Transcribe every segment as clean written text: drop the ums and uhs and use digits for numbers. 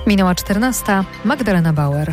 Minęła 14. Magdalena Bauer.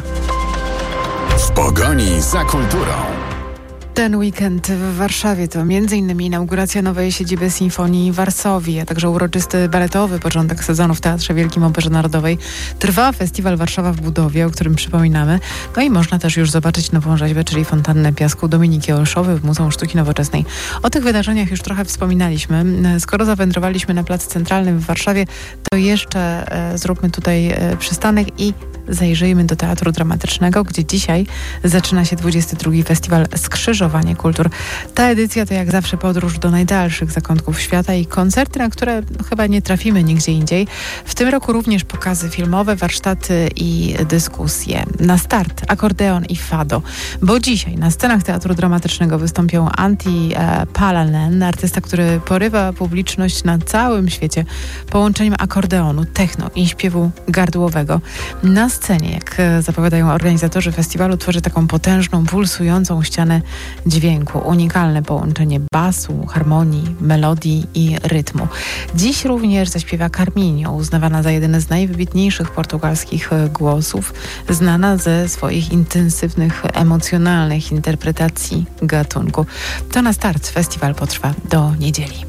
W pogoni za kulturą. Ten weekend w Warszawie to m.in. inauguracja nowej siedziby Sinfonii Varsovii, a także uroczysty baletowy początek sezonu w Teatrze Wielkim Operze Narodowej. Trwa festiwal Warszawa w budowie, o którym przypominamy. No i można też już zobaczyć nową rzeźbę, czyli fontannę piasku Dominiki Olszowy w Muzeum Sztuki Nowoczesnej. O tych wydarzeniach już trochę wspominaliśmy. Skoro zawędrowaliśmy na Plac Centralny w Warszawie, to jeszcze zróbmy tutaj przystanek i zajrzyjmy do Teatru Dramatycznego, gdzie dzisiaj zaczyna się 22. Festiwal Skrzyżowanie Kultur. Ta edycja to jak zawsze podróż do najdalszych zakątków świata i koncerty, na które chyba nie trafimy nigdzie indziej. W tym roku również pokazy filmowe, warsztaty i dyskusje. Na start akordeon i fado, bo dzisiaj na scenach Teatru Dramatycznego wystąpią Antti Palanen, artysta, który porywa publiczność na całym świecie połączeniem akordeonu, techno i śpiewu gardłowego. Na scenie, jak zapowiadają organizatorzy festiwalu, tworzy taką potężną, pulsującą ścianę dźwięku. Unikalne połączenie basu, harmonii, melodii i rytmu. Dziś również zaśpiewa Carminho, uznawana za jeden z najwybitniejszych portugalskich głosów, znana ze swoich intensywnych, emocjonalnych interpretacji gatunku. To na start festiwal potrwa do niedzieli.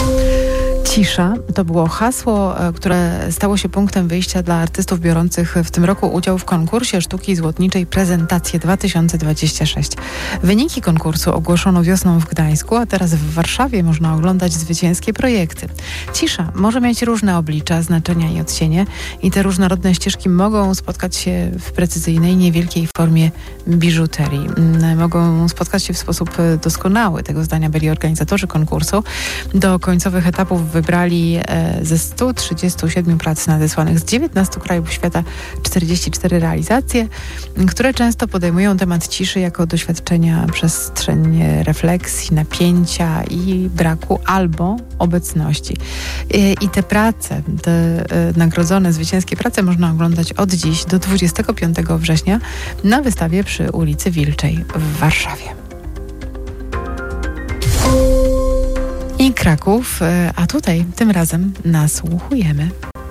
Cisza to było hasło, które stało się punktem wyjścia dla artystów biorących w tym roku udział w konkursie sztuki złotniczej Prezentacje 2026. Wyniki konkursu ogłoszono wiosną w Gdańsku, a teraz w Warszawie można oglądać zwycięskie projekty. Cisza może mieć różne oblicza, znaczenia i odcienie i te różnorodne ścieżki mogą spotkać się w precyzyjnej, niewielkiej formie biżuterii. Mogą spotkać się w sposób doskonały. Tego zdania byli organizatorzy konkursu. Do końcowych etapów wybrali ze 137 prac nadesłanych z 19 krajów świata 44 realizacje, które często podejmują temat ciszy jako doświadczenia przestrzeń refleksji, napięcia i braku albo obecności. I te prace, te nagrodzone zwycięskie prace można oglądać od dziś do 25 września na wystawie przy ulicy Wilczej w Warszawie. I Kraków, a tutaj tym razem nasłuchujemy.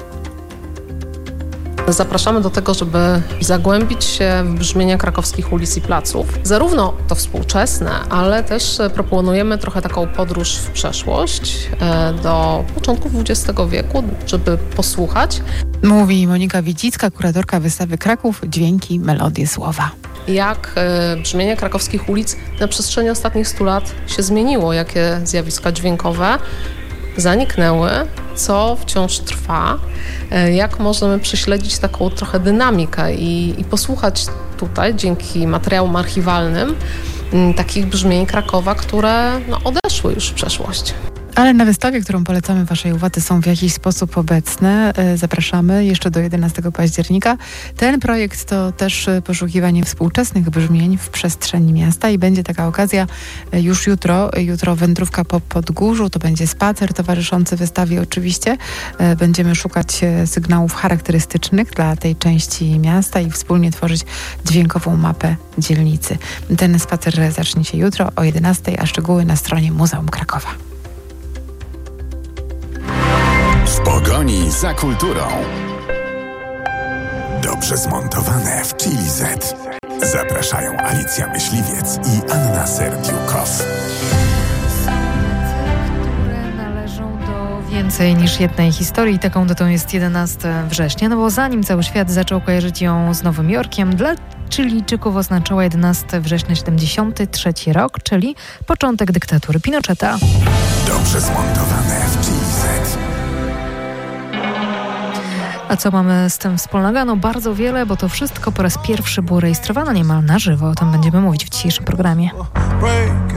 Zapraszamy do tego, żeby zagłębić się w brzmienia krakowskich ulic i placów. Zarówno to współczesne, ale też proponujemy trochę taką podróż w przeszłość do początków XX wieku, żeby posłuchać. Mówi Monika Wicicka, kuratorka wystawy Kraków, dźwięki, melodie, słowa. Jak brzmienie krakowskich ulic na przestrzeni ostatnich 100 lat się zmieniło, jakie zjawiska dźwiękowe zaniknęły, co wciąż trwa, jak możemy prześledzić taką trochę dynamikę i posłuchać tutaj dzięki materiałom archiwalnym takich brzmień Krakowa, które odeszły już w przeszłość. Ale na wystawie, którą polecamy Waszej uwadze, są w jakiś sposób obecne. Zapraszamy jeszcze do 11 października. Ten projekt to też poszukiwanie współczesnych brzmień w przestrzeni miasta i będzie taka okazja już jutro. Jutro wędrówka po Podgórzu, to będzie spacer towarzyszący wystawie oczywiście. Będziemy szukać sygnałów charakterystycznych dla tej części miasta i wspólnie tworzyć dźwiękową mapę dzielnicy. Ten spacer zacznie się jutro o 11, a szczegóły na stronie Muzeum Krakowa. W pogoni za kulturą. Dobrze zmontowane w Chili Z. Zapraszają Alicja Myśliwiec i Anna Serdiukow. Które należą do więcej niż jednej historii. Taką datą jest 11 września, no bo zanim cały świat zaczął kojarzyć ją z Nowym Jorkiem, dla Chilijczyków oznaczała 11 września 73 rok, czyli początek dyktatury Pinocheta. Dobrze zmontowane w Chili Z. A co mamy z tym wspólnego? No bardzo wiele, bo to wszystko po raz pierwszy było rejestrowane niemal na żywo. O tym będziemy mówić w dzisiejszym programie.